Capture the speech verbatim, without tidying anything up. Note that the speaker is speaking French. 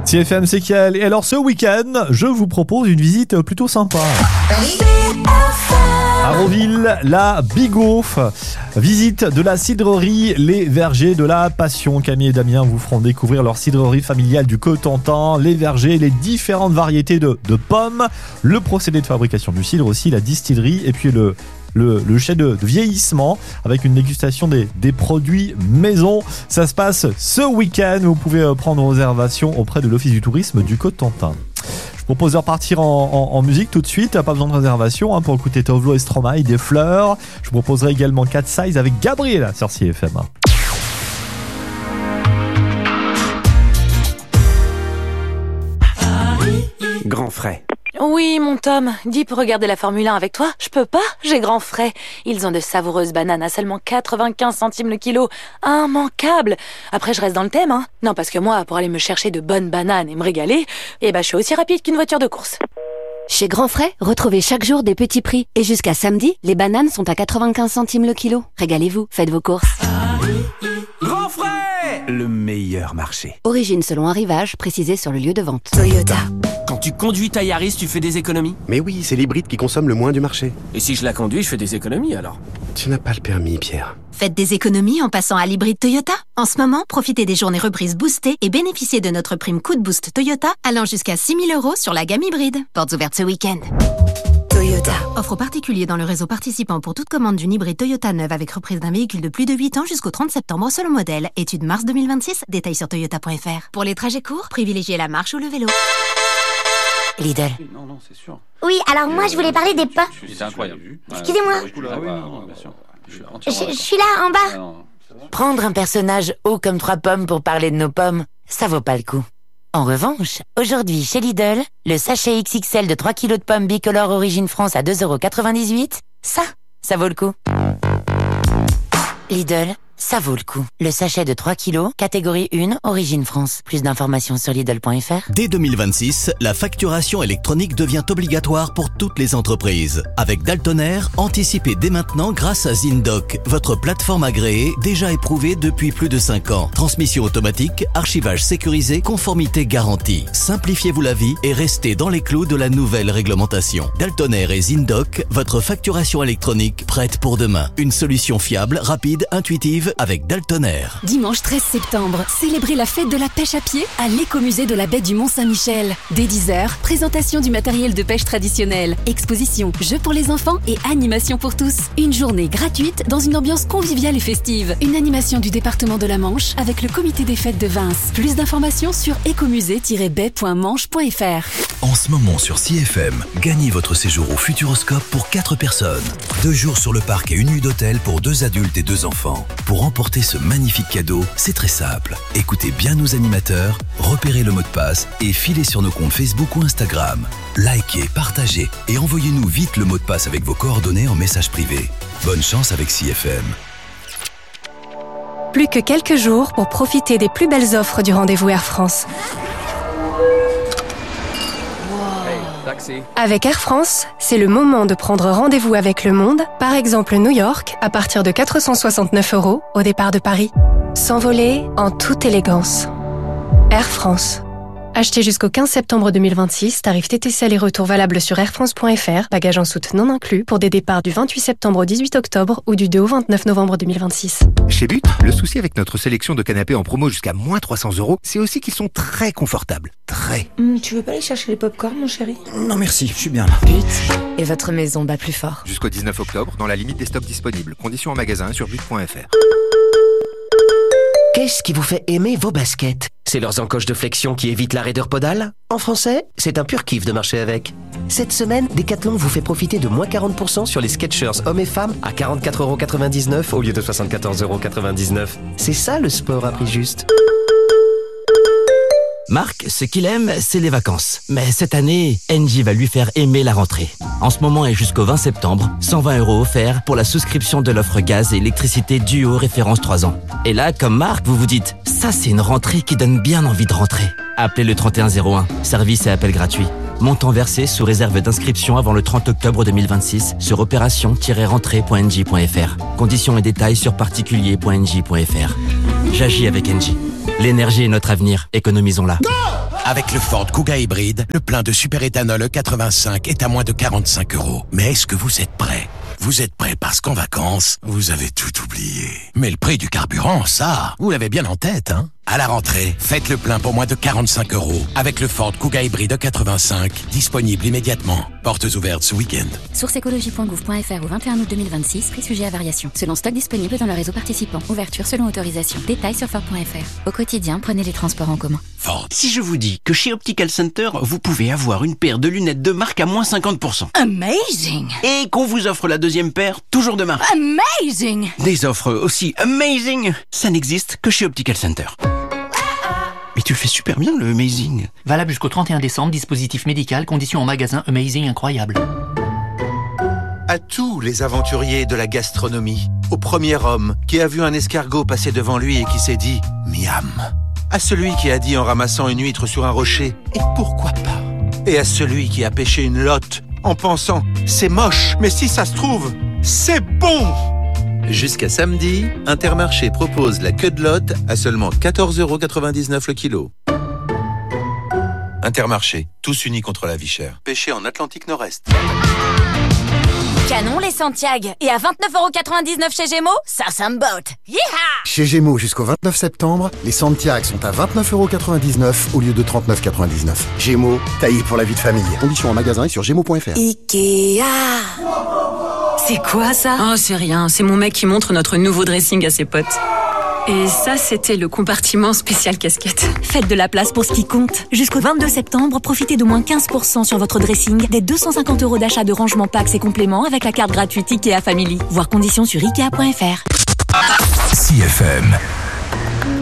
C F M, c'est Kiel. Et alors ce week-end, je vous propose une visite plutôt sympa. À Roville, la Bigauf. Visite de la cidrerie Les Vergers de la Passion. Camille et Damien vous feront découvrir leur cidrerie familiale du Cotentin, les vergers, les différentes variétés de, de pommes, le procédé de fabrication du cidre aussi, la distillerie et puis le... Le, le chai de, de vieillissement avec une dégustation des, des produits maison. Ça se passe ce week-end. Vous pouvez prendre réservation auprès de l'Office du tourisme du Cotentin. Je vous propose de repartir en, en, en musique tout de suite. Pas besoin de réservation hein, pour écouter Tovlo et Stromae, des fleurs. Je vous proposerai également Cat Size avec Gabriela sur C F M. Grand frais. Oui, mon Tom, dis pour regarder la Formule un avec toi. Je peux pas, j'ai grand frais. Ils ont de savoureuses bananes à seulement quatre-vingt-quinze centimes le kilo. Immanquable. Après, je reste dans le thème, hein. Non, parce que moi, pour aller me chercher de bonnes bananes et me régaler, eh ben, je suis aussi rapide qu'une voiture de course. Chez Grand Frais, retrouvez chaque jour des petits prix. Et jusqu'à samedi, les bananes sont à quatre-vingt-quinze centimes le kilo. Régalez-vous, faites vos courses. Grand frais, le meilleur marché. Origine selon arrivage, précisé sur le lieu de vente. Toyota. Quand tu conduis ta Yaris, tu fais des économies? Mais oui, c'est l'hybride qui consomme le moins du marché. Et si je la conduis, je fais des économies alors? Tu n'as pas le permis, Pierre. Faites des économies en passant à l'hybride Toyota. En ce moment, profitez des journées reprises boostées et bénéficiez de notre prime coup de boost Toyota allant jusqu'à six mille euros sur la gamme hybride. Portes ouvertes ce week-end. Toyota. Offre aux particuliers dans le réseau participant pour toute commande d'une hybride Toyota neuve avec reprise d'un véhicule de plus de huit ans jusqu'au trente septembre selon modèle. Étude mars deux mille vingt-six. Détails sur toyota point f r. Pour les trajets courts, privilégiez la marche ou le vélo. Lidl. Non, non, c'est sûr. Oui, alors moi je voulais parler des pommes. C'est incroyable. Excusez-moi. Je, je suis là, en bas. Prendre un personnage haut comme trois pommes pour parler de nos pommes, ça vaut pas le coup. En revanche, aujourd'hui chez Lidl, le sachet X X L de trois kilos de pommes bicolores Origine France à deux euros quatre-vingt-dix-huit, ça, ça vaut le coup. Lidl, ça vaut le coup. Le sachet de trois kilos, catégorie un, Origine France. Plus d'informations sur Lidl point f r. Dès deux mille vingt-six, la facturation électronique devient obligatoire pour toutes les entreprises. Avec Daltonair, anticipez dès maintenant grâce à Zindoc, votre plateforme agréée déjà éprouvée depuis plus de cinq ans. Transmission automatique, archivage sécurisé, conformité garantie. Simplifiez-vous la vie et restez dans les clous de la nouvelle réglementation. Daltonair et Zindoc, votre facturation électronique prête pour demain. Une solution fiable, rapide, intuitive avec Daltonair. Dimanche treize septembre, célébrez la fête de la pêche à pied à l'écomusée de la baie du Mont-Saint-Michel. Dès dix heures, présentation du matériel de pêche traditionnel, exposition, jeux pour les enfants et animation pour tous. Une journée gratuite dans une ambiance conviviale et festive. Une animation du département de la Manche avec le comité des fêtes de Vins. Plus d'informations sur écomusée tiret baie point manche point f r. En ce moment sur C F M, gagnez votre séjour au Futuroscope pour quatre personnes. Deux jours sur le parc et une nuit d'hôtel pour deux adultes et deux enfants. Pour remporter ce magnifique cadeau, c'est très simple. Écoutez bien nos animateurs, repérez le mot de passe et filez sur nos comptes Facebook ou Instagram. Likez, partagez et envoyez-nous vite le mot de passe avec vos coordonnées en message privé. Bonne chance avec C F M. Plus que quelques jours pour profiter des plus belles offres du rendez-vous Air France. Avec Air France, c'est le moment de prendre rendez-vous avec le monde, par exemple New York, à partir de quatre cent soixante-neuf euros au départ de Paris. S'envoler en toute élégance. Air France. Achetez jusqu'au quinze septembre deux mille vingt-six, tarif T T C aller-retour valable sur air france point f r, bagages en soute non inclus, pour des départs du vingt-huit septembre au dix-huit octobre ou du deux au vingt-neuf novembre deux mille vingt-six. Chez But, le souci avec notre sélection de canapés en promo jusqu'à moins trois cents euros, c'est aussi qu'ils sont très confortables. Très. Mmh, tu veux pas aller chercher les pop-corn, mon chéri? Non merci, je suis bien là. But, et votre maison bat plus fort. Jusqu'au dix-neuf octobre, dans la limite des stocks disponibles. Conditions en magasin sur but point f r. Qu'est-ce qui vous fait aimer vos baskets? C'est leurs encoches de flexion qui évitent la raideur podale? En français, c'est un pur kiff de marcher avec. Cette semaine, Decathlon vous fait profiter de moins quarante pour cent sur les Skechers hommes et femmes à quarante-quatre euros quatre-vingt-dix-neuf au lieu de soixante-quatorze euros quatre-vingt-dix-neuf. C'est ça le sport à prix juste. Marc, ce qu'il aime, c'est les vacances. Mais cette année, Engie va lui faire aimer la rentrée. En ce moment et jusqu'au vingt septembre, cent vingt euros offerts pour la souscription de l'offre gaz et électricité Duo référence trois ans. Et là, comme Marc, vous vous dites, ça c'est une rentrée qui donne bien envie de rentrer. Appelez le trente et un zéro un, service et appel gratuit. Montant versé sous réserve d'inscription avant le trente octobre deux mille vingt-six sur opération tiret rentrée point engie point f r. Conditions et détails sur particulier point engie point f r. J'agis avec Engie. L'énergie est notre avenir, économisons-la. Avec le Ford Kuga hybride, le plein de superéthanol E quatre-vingt-cinq est à moins de quarante-cinq euros. Mais est-ce que vous êtes prêts ? Vous êtes prêts parce qu'en vacances, vous avez tout oublié. Mais le prix du carburant, ça, vous l'avez bien en tête, hein ? À la rentrée, faites le plein pour moins de quarante-cinq euros avec le Ford Kuga hybride E quatre-vingt-cinq, disponible immédiatement. Portes ouvertes ce week-end. Source écologie point gouv point f r au vingt et un août deux mille vingt-six, prix sujet à variation. Selon stock disponible dans le réseau participant. Ouverture selon autorisation. Détails sur Ford point f r. Au quotidien, prenez les transports en commun. Ford. Si je vous dis que chez Optical Center, vous pouvez avoir une paire de lunettes de marque à moins cinquante pour cent. Amazing! Et qu'on vous offre la deuxième paire, toujours de marque. Amazing! Des offres aussi amazing, ça n'existe que chez Optical Center. Mais tu le fais super bien, le Amazing. Valable jusqu'au trente et un décembre, dispositif médical, conditions en magasin, Amazing incroyable. À tous les aventuriers de la gastronomie, au premier homme qui a vu un escargot passer devant lui et qui s'est dit « Miam », à celui qui a dit en ramassant une huître sur un rocher « Et pourquoi pas ?» et à celui qui a pêché une lotte en pensant « C'est moche, mais si ça se trouve, c'est bon !» Jusqu'à samedi, Intermarché propose la queue de lotte à seulement quatorze euros quatre-vingt-dix-neuf le kilo. Intermarché, tous unis contre la vie chère. Pêché en Atlantique Nord-Est. Canon les Santiago. Et à vingt-neuf euros quatre-vingt-dix-neuf chez Gémeaux, ça, ça me botte. Yeeha! Chez Gémeaux, jusqu'au vingt-neuf septembre, les Santiago sont à vingt-neuf euros quatre-vingt-dix-neuf au lieu de trente-neuf euros quatre-vingt-dix-neuf. Gémeaux, taillé pour la vie de famille. Conditions en magasin et sur gémeaux point f r. Ikea. C'est quoi ça? Oh, c'est rien. C'est mon mec qui montre notre nouveau dressing à ses potes. Et ça, c'était le compartiment spécial casquette. Faites de la place pour ce qui compte. Jusqu'au vingt-deux septembre, profitez de moins quinze pour cent sur votre dressing, des deux cent cinquante euros d'achat de rangement packs et compléments avec la carte gratuite Ikea Family. Voir conditions sur ikea point f r. C F M.